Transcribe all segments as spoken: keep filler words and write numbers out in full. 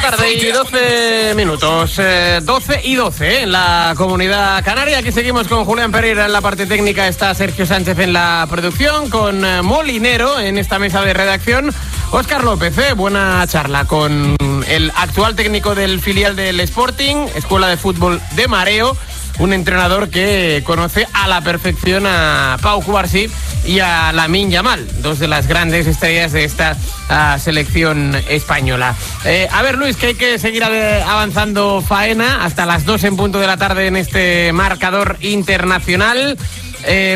tarde y doce minutos, eh, doce y doce eh, en la Comunidad Canaria. Aquí seguimos con Julián Pereira en la parte técnica, está Sergio Sánchez en la producción, con eh, Molinero en esta mesa de redacción. Óscar López, eh, buena charla con el actual técnico del filial del Sporting, Escuela de Fútbol de Mareo, un entrenador que conoce a la perfección a Pau Cubarsí y a Lamine Yamal, dos de las grandes estrellas de esta uh, selección española. Eh, a ver, Luis, que hay que seguir avanzando faena hasta las dos en punto de la tarde en este marcador internacional. Eh,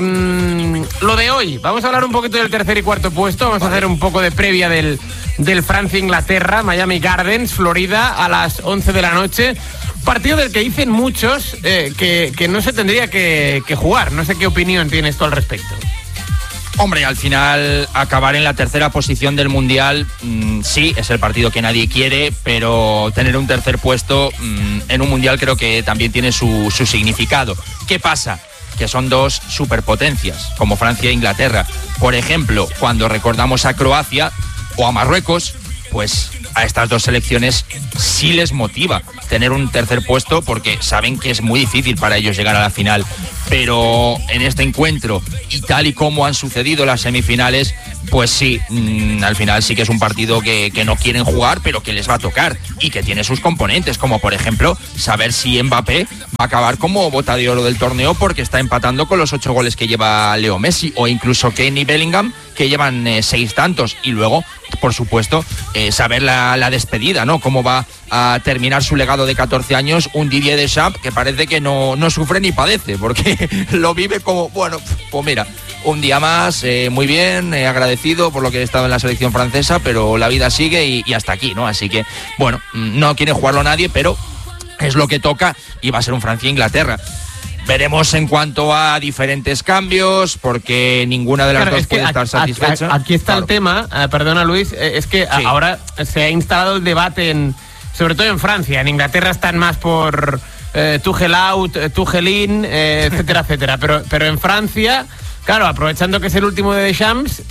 lo de hoy, vamos a hablar un poquito del tercer y cuarto puesto, vamos vale. a hacer un poco de previa del, del Francia-Inglaterra, Miami Gardens, Florida, a las once de la noche. Partido del que dicen muchos eh, que, que no se tendría que, que jugar. No sé qué opinión tienes tú al respecto. Hombre, al final acabar en la tercera posición del Mundial, mmm, sí, es el partido que nadie quiere, pero tener un tercer puesto mmm, en un Mundial creo que también tiene su, su significado. ¿Qué pasa? Que son dos superpotencias, como Francia e Inglaterra. Por ejemplo, cuando recordamos a Croacia o a Marruecos, pues a estas dos selecciones sí les motiva tener un tercer puesto porque saben que es muy difícil para ellos llegar a la final. Pero en este encuentro, y tal y como han sucedido las semifinales, pues sí, mmm, al final sí que es un partido que, que no quieren jugar, pero que les va a tocar y que tiene sus componentes, como por ejemplo saber si Mbappé va a acabar como bota de oro del torneo porque está empatando con los ocho goles que lleva Leo Messi, o incluso Kane y Bellingham, que llevan eh, seis tantos. Y luego, por supuesto, eh, saber la, la despedida, ¿no? Cómo va a terminar su legado de catorce años un Didier Deschamps que parece que no, no sufre ni padece, porque lo vive como, bueno, pues mira, un día más, eh, muy bien, eh, agradecido por lo que he estado en la selección francesa, pero la vida sigue y, y hasta aquí, ¿no? Así que, bueno, no quiere jugarlo nadie, pero es lo que toca y va a ser un Francia-Inglaterra. Veremos en cuanto a diferentes cambios, porque ninguna de las claro, dos puede estar satisfecha. Aquí está claro. el tema, eh, perdona Luis, eh, es que sí. ahora se ha instalado el debate, en, sobre todo en Francia. En Inglaterra están más por eh, Tuchel out, Tuchel in, eh, etcétera, etcétera. Pero, pero en Francia, claro, aprovechando que es el último de Deschamps,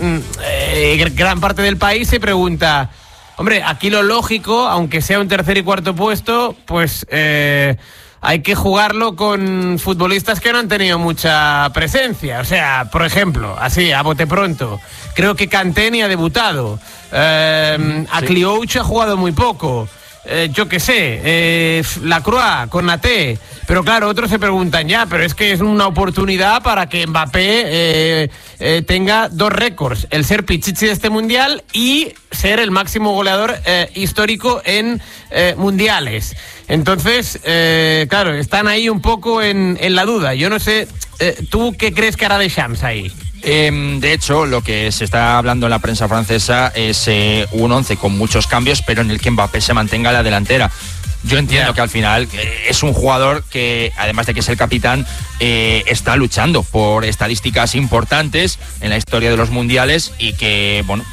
eh, gran parte del país se pregunta, hombre, aquí lo lógico, aunque sea un tercer y cuarto puesto, pues... Eh, hay que jugarlo con futbolistas que no han tenido mucha presencia. O sea, por ejemplo, así, a bote pronto, creo que Kanté ni ha debutado. Eh, a Cliouch ha jugado muy poco. Eh, yo qué sé, eh, Lacroix, Konaté. Pero claro, otros se preguntan ya, pero es que es una oportunidad para que Mbappé eh, eh, tenga dos récords: el ser pichichi de este mundial y ser el máximo goleador eh, histórico en eh, mundiales. Entonces, eh, claro, están ahí un poco en, en la duda. Yo no sé, eh, ¿tú qué crees que hará Deschamps ahí? Eh, de hecho, lo que se está hablando en la prensa francesa es eh, un once con muchos cambios, pero en el que Mbappé se mantenga a la delantera. Yo entiendo yeah. que al final eh, es un jugador que, además de que es el capitán, eh, está luchando por estadísticas importantes en la historia de los mundiales y que, bueno,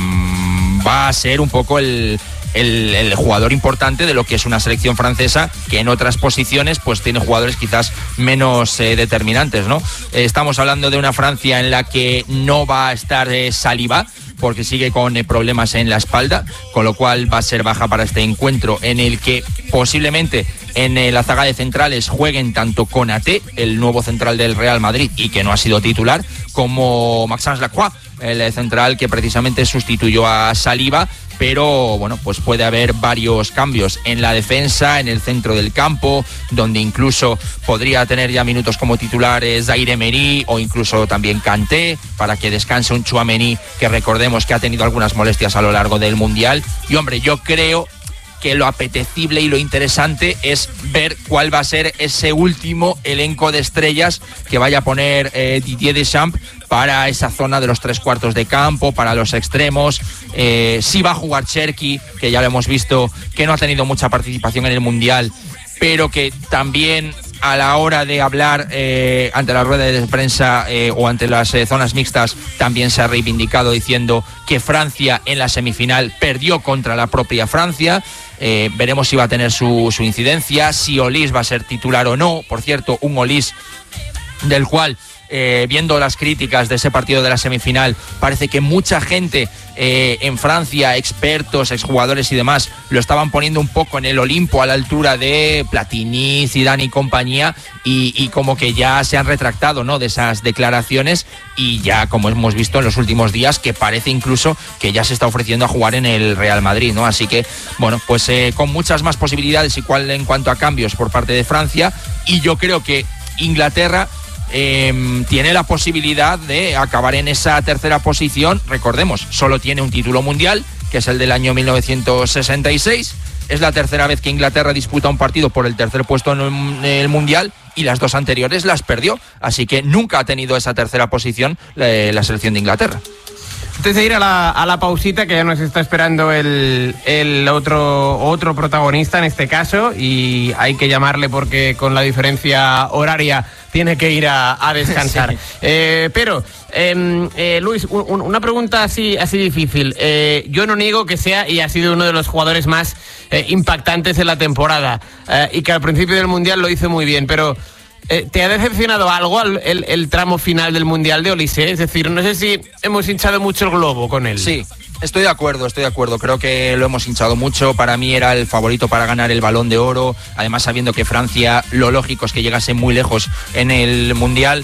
mmm, va a ser un poco el... El, el jugador importante de lo que es una selección francesa que en otras posiciones pues tiene jugadores quizás menos eh, determinantes, ¿no? Eh, estamos hablando de una Francia en la que no va a estar eh, Saliba porque sigue con eh, problemas en la espalda, con lo cual va a ser baja para este encuentro, en el que posiblemente en eh, la zaga de centrales jueguen tanto Konaté, el nuevo central del Real Madrid y que no ha sido titular, como Maxence Lacroix, el central que precisamente sustituyó a Saliba. Pero bueno, pues puede haber varios cambios en la defensa, en el centro del campo, donde incluso podría tener ya minutos como titulares Zaïre Emery o incluso también Kanté, para que descanse un Tchouaméni que recordemos que ha tenido algunas molestias a lo largo del Mundial. Y hombre, yo creo que lo apetecible y lo interesante es ver cuál va a ser ese último elenco de estrellas que vaya a poner eh, Didier Deschamps para esa zona de los tres cuartos de campo, para los extremos. Eh, sí va a jugar Cherki, que ya lo hemos visto que no ha tenido mucha participación en el Mundial, pero que también a la hora de hablar eh, ante la rueda de prensa eh, o ante las eh, zonas mixtas también se ha reivindicado diciendo que Francia en la semifinal perdió contra la propia Francia. Eh, veremos si va a tener su, su incidencia, si Olise va a ser titular o no. Por cierto, un Olise del cual eh, viendo las críticas de ese partido de la semifinal, parece que mucha gente eh, en Francia, expertos, exjugadores y demás, lo estaban poniendo un poco en el Olimpo a la altura de Platini, Zidane y compañía, y, y como que ya se han retractado, ¿no?, de esas declaraciones, y ya, como hemos visto en los últimos días, que parece incluso que ya se está ofreciendo a jugar en el Real Madrid, ¿no? Así que, bueno, pues eh, con muchas más posibilidades igual en cuanto a cambios por parte de Francia, y yo creo que Inglaterra Eh, tiene la posibilidad de acabar en esa tercera posición. Recordemos, solo tiene un título mundial, que es el del año mil novecientos sesenta y seis. Es la tercera vez que Inglaterra disputa un partido por el tercer puesto en el mundial, y las dos anteriores las perdió. Así que nunca ha tenido esa tercera posición la, la selección de Inglaterra. Antes de ir a la, a la pausita, que ya nos está esperando el, el otro, otro protagonista en este caso, y hay que llamarle porque con la diferencia horaria tiene que ir a, a descansar. Sí. Eh, pero, eh, eh, Luis, un, una pregunta así, así difícil. Eh, yo no niego que sea y ha sido uno de los jugadores más eh, impactantes en la temporada, eh, y que al principio del Mundial lo hizo muy bien, pero Eh, ¿te ha decepcionado algo el, el, el tramo final del Mundial de Olise? Es decir, no sé si hemos hinchado mucho el globo con él. Sí, estoy de acuerdo, estoy de acuerdo. Creo que lo hemos hinchado mucho. Para mí era el favorito para ganar el Balón de Oro. Además, sabiendo que Francia, lo lógico es que llegase muy lejos en el Mundial,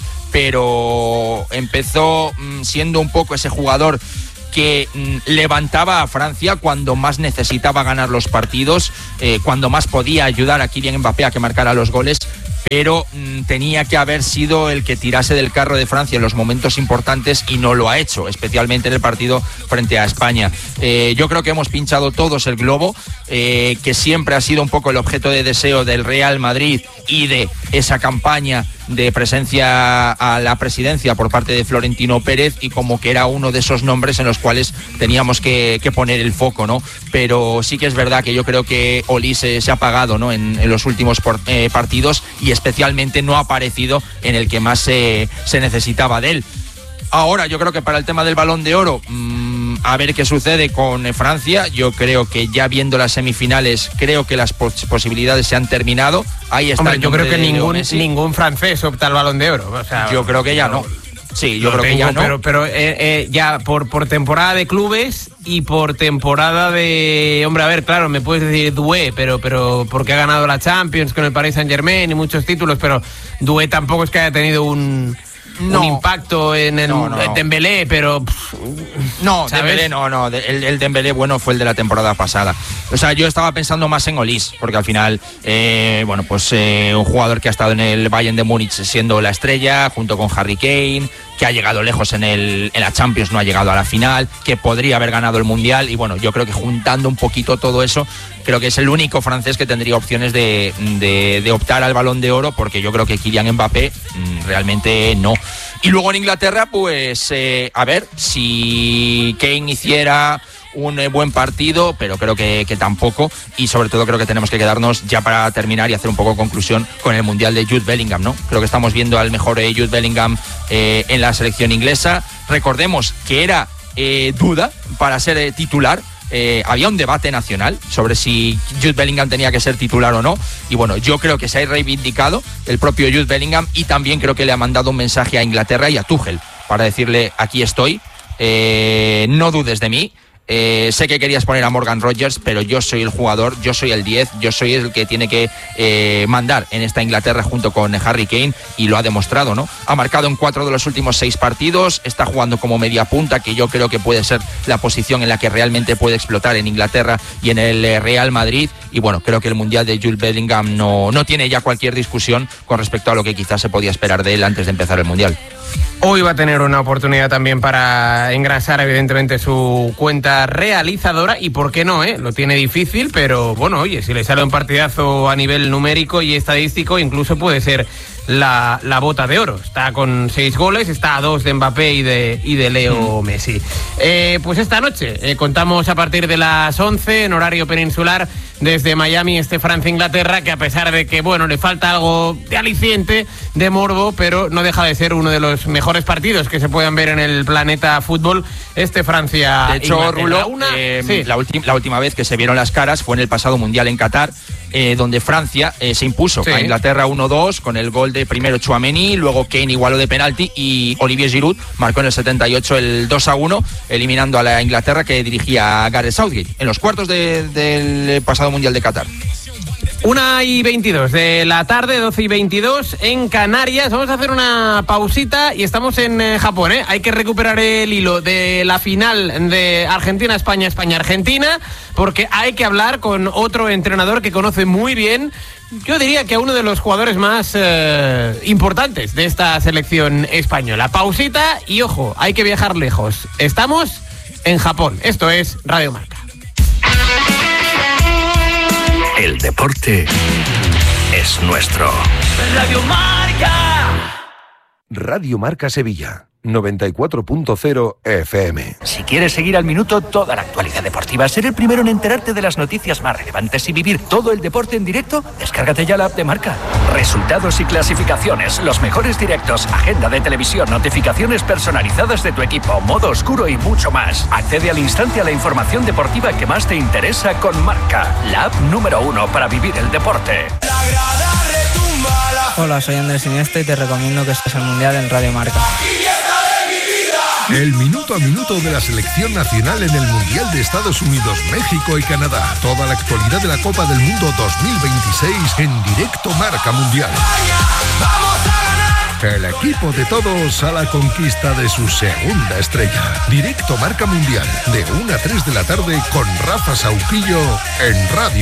pero empezó mmm, siendo un poco ese jugador que mmm, levantaba a Francia cuando más necesitaba ganar los partidos, eh, cuando más podía ayudar a Kylian Mbappé a que marcara los goles, pero mmm, tenía que haber sido el que tirase del carro de Francia en los momentos importantes, y no lo ha hecho, especialmente en el partido frente a España. Eh, yo creo que hemos pinchado todos el globo, eh, que siempre ha sido un poco el objeto de deseo del Real Madrid y de esa campaña de presencia a la presidencia por parte de Florentino Pérez, y como que era uno de esos nombres en los cuales teníamos que, que poner el foco, ¿no? Pero sí que es verdad que yo creo que Olise se ha apagado, ¿no?, en, en los últimos por, eh, partidos, y especialmente no ha aparecido en el que más se, se necesitaba de él. Ahora, yo creo que para el tema del Balón de Oro, mmm, a ver qué sucede con Francia. Yo creo que ya viendo las semifinales, creo que las pos- posibilidades se han terminado. Ahí está. Hombre, yo creo que ningún, ningún francés opta al Balón de Oro. O sea, yo creo que ya no. Sí, yo creo tengo, que ya no. Pero, pero eh, eh, ya por, por temporada de clubes y por temporada de... Hombre, a ver, claro, me puedes decir Doué, pero, pero porque ha ganado la Champions con el Paris Saint-Germain y muchos títulos, pero Doué tampoco es que haya tenido un... No, un impacto en el no, no, no. Dembélé, pero pff, no, ¿sabes? Dembélé no, no, el, el Dembélé bueno fue el de la temporada pasada. O sea, yo estaba pensando más en Olise, porque al final, eh, bueno, pues eh, un jugador que ha estado en el Bayern de Múnich siendo la estrella, junto con Harry Kane, que ha llegado lejos en, el, en la Champions, no ha llegado a la final, que podría haber ganado el Mundial, y bueno, yo creo que juntando un poquito todo eso, creo que es el único francés que tendría opciones de, de, de optar al Balón de Oro, porque yo creo que Kylian Mbappé mmm, realmente no. Y luego en Inglaterra, pues eh, a ver si Kane hiciera un eh, buen partido, pero creo que, que tampoco, y sobre todo creo que tenemos que quedarnos ya para terminar y hacer un poco conclusión con el Mundial de Jude Bellingham, ¿no? Creo que estamos viendo al mejor eh, Jude Bellingham eh, en la selección inglesa. Recordemos que era eh, duda para ser eh, titular. Eh, había un debate nacional sobre si Jude Bellingham tenía que ser titular o no, y bueno, yo creo que se ha reivindicado el propio Jude Bellingham, y también creo que le ha mandado un mensaje a Inglaterra y a Tuchel para decirle: aquí estoy, eh, no dudes de mí. Eh, sé que querías poner a Morgan Rogers, pero yo soy el jugador, yo soy el diez, yo soy el que tiene que eh, mandar en esta Inglaterra junto con Harry Kane, y lo ha demostrado, ¿no? Ha marcado en cuatro de los últimos seis partidos, está jugando como media punta, que yo creo que puede ser la posición en la que realmente puede explotar en Inglaterra y en el Real Madrid, y bueno, creo que el Mundial de Jude Bellingham no, no tiene ya cualquier discusión con respecto a lo que quizás se podía esperar de él antes de empezar el Mundial. Hoy va a tener una oportunidad también para engrasar evidentemente su cuenta realizadora, y por qué no, ¿eh? Lo tiene difícil, pero bueno, oye, si le sale un partidazo a nivel numérico y estadístico, incluso puede ser la, la bota de oro. Está con seis goles, está a dos de Mbappé y de, y de Leo mm. Messi. Eh, pues esta noche eh, contamos a partir de las once en horario peninsular desde Miami este Francia-Inglaterra, que a pesar de que, bueno, le falta algo de aliciente, de morbo, pero no deja de ser uno de los mejores partidos que se puedan ver en el planeta fútbol, este Francia. De hecho, Rulo, una... eh, sí. la, ulti- la última vez que se vieron las caras fue en el pasado Mundial en Qatar, eh, donde Francia eh, se impuso sí. a Inglaterra uno dos con el gol de primero Tchouaméni, luego Kane igualó de penalti y Olivier Giroud marcó en el setenta y ocho el dos a uno, eliminando a la Inglaterra que dirigía a Gareth Southgate en los cuartos de, del pasado Mundial de Qatar. una y veintidós de la tarde, doce y veintidós en Canarias. Vamos a hacer una pausita y estamos en eh, Japón, ¿eh? Hay que recuperar el hilo de la final de Argentina-España, España-Argentina, porque hay que hablar con otro entrenador que conoce muy bien, yo diría que a uno de los jugadores más eh, importantes de esta selección española. Pausita y ojo, hay que viajar lejos. Estamos en Japón. Esto es Radio Marca. El deporte es nuestro. Radio Marca. Radio Marca Sevilla, noventa y cuatro punto cero F M. Si quieres seguir al minuto toda la actualidad deportiva, ser el primero en enterarte de las noticias más relevantes y vivir todo el deporte en directo, descárgate ya la app de Marca. Resultados y clasificaciones, los mejores directos, agenda de televisión, notificaciones personalizadas de tu equipo, modo oscuro y mucho más. Accede al instante a la información deportiva que más te interesa con Marca, la app número uno para vivir el deporte. Hola, soy Andrés Iniesta y te recomiendo que estés al Mundial en Radio Marca. El minuto a minuto de la selección nacional en el Mundial de Estados Unidos, México y Canadá. Toda la actualidad de la Copa del Mundo dos mil veintiséis en directo Marca Mundial. El equipo de todos a la conquista de su segunda estrella. Directo Marca Mundial, de una a tres de la tarde con Rafa Sauquillo en Radio